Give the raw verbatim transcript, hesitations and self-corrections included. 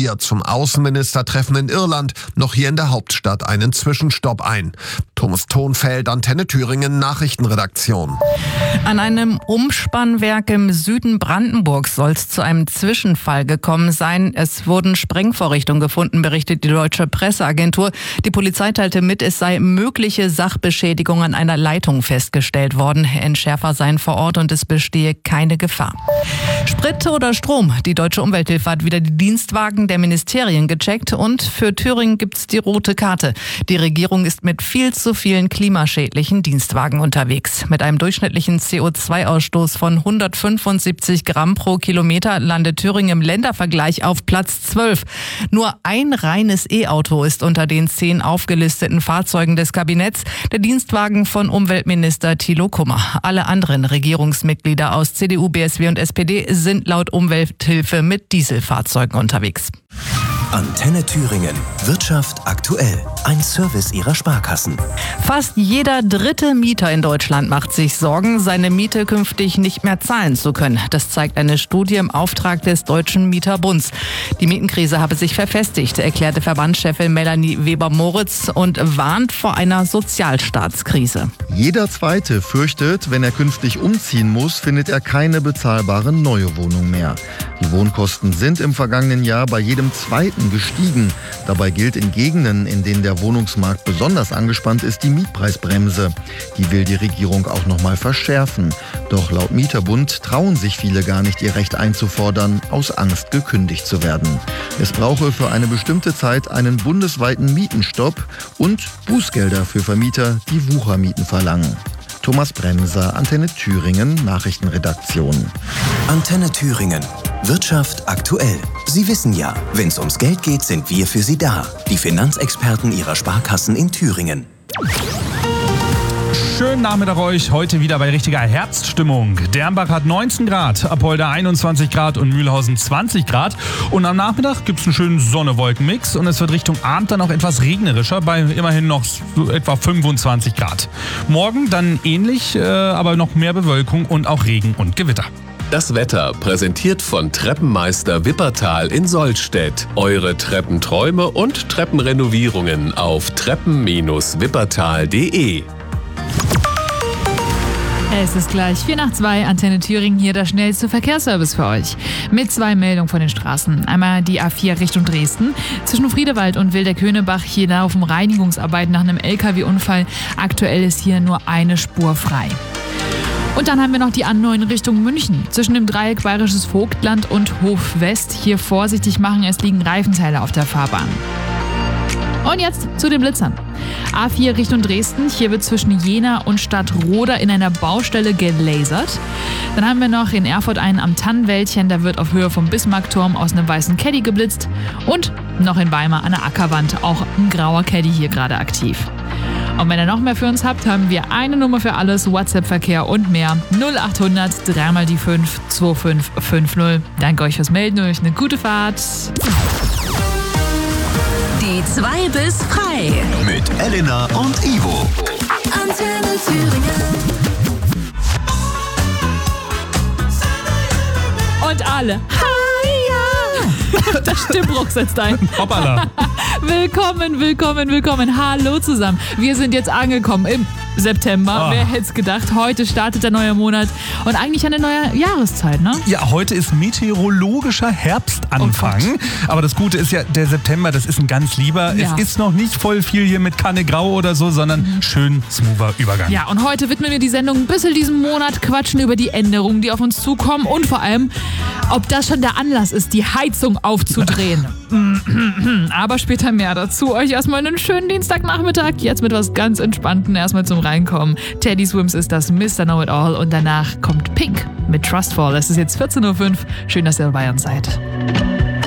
Vier zum Außenministertreffen in Irland noch hier in der Hauptstadt einen Zwischenstopp ein. Thomas Thonfeld, Antenne Thüringen, Nachrichtenredaktion. An einem Umspannwerk im Süden Brandenburgs soll es zu einem Zwischenfall gekommen sein. Es wurden Sprengvorrichtungen gefunden, berichtet die deutsche Presseagentur. Die Polizei teilte mit, es sei mögliche Sachbeschädigung an einer Leitung festgestellt worden. Entschärfer seien vor Ort und es bestehe keine Gefahr. Sprit oder Strom? Die Deutsche Umwelthilfe hat wieder die Dienstwagen der Ministerien gecheckt und für Thüringen gibt's die rote Karte. Die Regierung ist mit viel zu vielen klimaschädlichen Dienstwagen unterwegs. Mit einem durchschnittlichen C O zwei Ausstoß von hundertfünfundsiebzig Gramm pro Kilometer landet Thüringen im Ländervergleich auf Platz zwölf. Nur ein reines E-Auto ist unter den zehn aufgelisteten Fahrzeugen des Kabinetts, der Dienstwagen von Umweltminister Thilo Kummer. Alle anderen Regierungsmitglieder aus C D U, B S W und S P D sind laut Umwelthilfe mit Dieselfahrzeugen unterwegs. Antenne Thüringen. Wirtschaft aktuell. Ein Service ihrer Sparkassen. Fast jeder dritte Mieter in Deutschland macht sich Sorgen, seine Miete künftig nicht mehr zahlen zu können. Das zeigt eine Studie im Auftrag des Deutschen Mieterbunds. Die Mietenkrise habe sich verfestigt, erklärte Verbandschefin Melanie Weber-Moritz und warnt vor einer Sozialstaatskrise. Jeder Zweite fürchtet, wenn er künftig umziehen muss, findet er keine bezahlbare neue Wohnung mehr. Die Wohnkosten sind im vergangenen Jahr bei jedem Zweiten gestiegen. Dabei gilt in Gegenden, in denen der Wohnungsmarkt besonders angespannt ist, die Mietpreisbremse. Die will die Regierung auch noch mal verschärfen. Doch laut Mieterbund trauen sich viele gar nicht, ihr Recht einzufordern, aus Angst gekündigt zu werden. Es brauche für eine bestimmte Zeit einen bundesweiten Mietenstopp und Bußgelder für Vermieter, die Wuchermieten verlangen. Thomas Bremser, Antenne Thüringen, Nachrichtenredaktion. Antenne Thüringen. Wirtschaft aktuell. Sie wissen ja, wenn es ums Geld geht, sind wir für Sie da. Die Finanzexperten Ihrer Sparkassen in Thüringen. Schönen Nachmittag euch, heute wieder bei richtiger Herbststimmung. Dernbach hat neunzehn Grad, Apolda einundzwanzig Grad und Mühlhausen zwanzig Grad. Und am Nachmittag gibt es einen schönen Sonne-Wolken-Mix und es wird Richtung Abend dann auch etwas regnerischer, bei immerhin noch so etwa fünfundzwanzig Grad. Morgen dann ähnlich, äh, aber noch mehr Bewölkung und auch Regen und Gewitter. Das Wetter präsentiert von Treppenmeister Wippertal in Sollstedt. Eure Treppenträume und Treppenrenovierungen auf treppen Bindestrich wippertal punkt de. Es ist gleich vier nach zwei, Antenne Thüringen, hier der schnellste Verkehrsservice für euch. Mit zwei Meldungen von den Straßen. Einmal die A vier Richtung Dresden. Zwischen Friedewald und Wilder-Köhnebach, hier laufen Reinigungsarbeiten nach einem L K W-Unfall. Aktuell ist hier nur eine Spur frei. Und dann haben wir noch die A neun Richtung München. Zwischen dem Dreieck Bayerisches Vogtland und Hof West. Hier vorsichtig machen, es liegen Reifenteile auf der Fahrbahn. Und jetzt zu den Blitzern. A vier Richtung Dresden. Hier wird zwischen Jena und Stadtroda in einer Baustelle gelasert. Dann haben wir noch in Erfurt einen am Tannenwäldchen. Da wird auf Höhe vom Bismarckturm aus einem weißen Caddy geblitzt. Und noch in Weimar an der Ackerwand auch ein grauer Caddy hier gerade aktiv. Und wenn ihr noch mehr für uns habt, haben wir eine Nummer für alles, WhatsApp-Verkehr und mehr. null achthundert drei mal die fünf zwei fünf fünf null. Danke euch fürs Melden und euch eine gute Fahrt. Die zwei bis drei. Mit Elena und Ivo. Antenne Thüringen. Und alle. Der Stimmbruch setzt ein. Hoppala. Willkommen, willkommen, willkommen. Hallo zusammen. Wir sind jetzt angekommen im September. Oh. Wer hätte es gedacht? Heute startet der neue Monat und eigentlich eine neue Jahreszeit, ne? Ja, heute ist meteorologischer Herbstanfang. Oh aber das Gute ist ja, der September, das ist ein ganz lieber. Ja. Es ist noch nicht voll viel hier mit Kanne Grau oder so, sondern mhm. schön smoother Übergang. Ja, und heute widmen wir die Sendung ein bisschen diesem Monat, quatschen über die Änderungen, die auf uns zukommen und vor allem, ob das schon der Anlass ist, die Heizung aufzudrehen. Aber später mehr dazu. Euch erstmal einen schönen Dienstagnachmittag. Jetzt mit was ganz Entspannten erstmal zum Reinkommen. Teddy Swims ist das Mister Know-It-All und danach kommt Pink mit Trustfall. Es ist jetzt vierzehn Uhr fünf. Schön, dass ihr dabei seid.